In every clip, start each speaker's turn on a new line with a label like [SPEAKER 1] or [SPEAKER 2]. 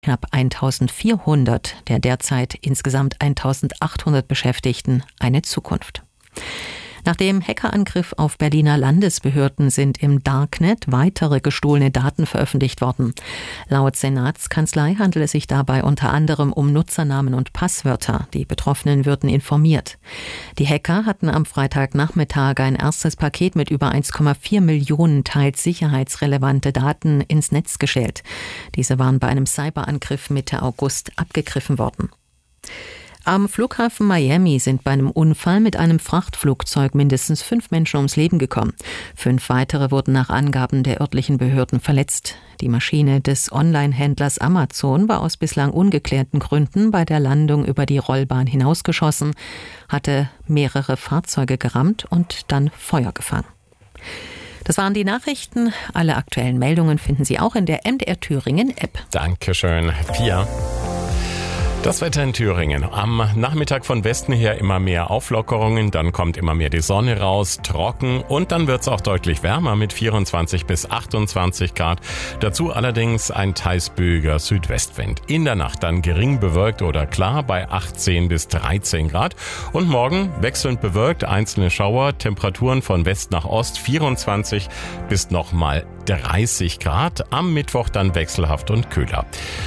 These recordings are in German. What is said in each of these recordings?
[SPEAKER 1] knapp 1400 der derzeit insgesamt 1800 Beschäftigten eine Zukunft. Nach dem Hackerangriff auf Berliner Landesbehörden sind im Darknet weitere gestohlene Daten veröffentlicht worden. Laut Senatskanzlei handelt es sich dabei unter anderem um Nutzernamen und Passwörter. Die Betroffenen würden informiert. Die Hacker hatten am Freitagnachmittag ein erstes Paket mit über 1,4 Millionen teils sicherheitsrelevante Daten ins Netz gestellt. Diese waren bei einem Cyberangriff Mitte August abgegriffen worden. Am Flughafen Miami sind bei einem Unfall mit einem Frachtflugzeug mindestens 5 Menschen ums Leben gekommen. 5 weitere wurden nach Angaben der örtlichen Behörden verletzt. Die Maschine des Online-Händlers Amazon war aus bislang ungeklärten Gründen bei der Landung über die Rollbahn hinausgeschossen, hatte mehrere Fahrzeuge gerammt und dann Feuer gefangen. Das waren die Nachrichten. Alle aktuellen Meldungen finden Sie auch in der MDR Thüringen App.
[SPEAKER 2] Dankeschön, Pia. Das Wetter in Thüringen. Am Nachmittag von Westen her immer mehr Auflockerungen, dann kommt immer mehr die Sonne raus, trocken und dann wird's auch deutlich wärmer mit 24 bis 28 Grad. Dazu allerdings ein teils böiger Südwestwind. In der Nacht dann gering bewölkt oder klar bei 18 bis 13 Grad. Und morgen wechselnd bewölkt, einzelne Schauer, Temperaturen von West nach Ost 24 bis nochmal 30 Grad. Am Mittwoch dann wechselhaft und kühler.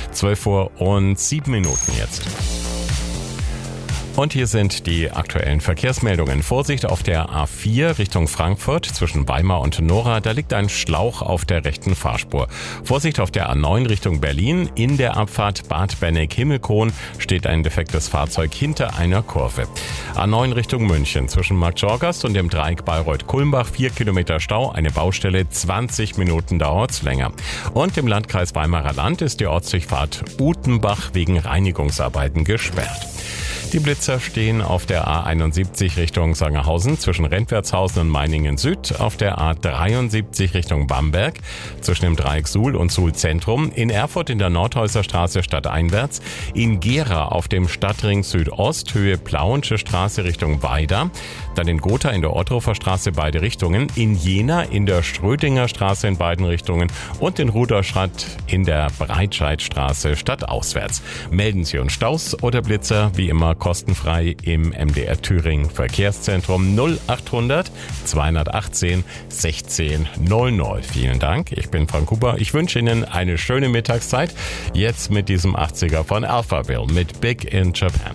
[SPEAKER 2] 12:07 jetzt. Und hier sind die aktuellen Verkehrsmeldungen. Vorsicht auf der A4 Richtung Frankfurt zwischen Weimar und Nora. Da liegt ein Schlauch auf der rechten Fahrspur. Vorsicht auf der A9 Richtung Berlin. In der Abfahrt Bad Benneck-Himmelkron steht ein defektes Fahrzeug hinter einer Kurve. A9 Richtung München zwischen Marktschorgast und dem Dreieck Bayreuth-Kulmbach. 4 Kilometer Stau, eine Baustelle, 20 Minuten dauert's länger. Und im Landkreis Weimarer Land ist die Ortsdurchfahrt Utenbach wegen Reinigungsarbeiten gesperrt. Die Blitzer stehen auf der A71 Richtung Sangerhausen zwischen Rentwertshausen und Meiningen Süd, auf der A73 Richtung Bamberg zwischen dem Dreieck Suhl und Suhl Zentrum, in Erfurt in der Nordhäuserstraße stadteinwärts, in Gera auf dem Stadtring Südost Höhe Plauensche Straße Richtung Weida, dann in Gotha in der Orthofer Straße beide Richtungen, in Jena in der Schrödinger Straße in beiden Richtungen und in Rudolstadt in der Breitscheidstraße stadtauswärts. Melden Sie uns Staus oder Blitzer wie immer kostenfrei im MDR Thüringen Verkehrszentrum 0800 218 16 00. Vielen Dank, ich bin Frank Huber. Ich wünsche Ihnen eine schöne Mittagszeit. Jetzt mit diesem 80er von Alphaville mit Big in Japan.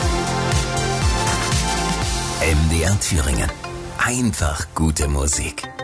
[SPEAKER 3] MDR Thüringen. Einfach gute Musik.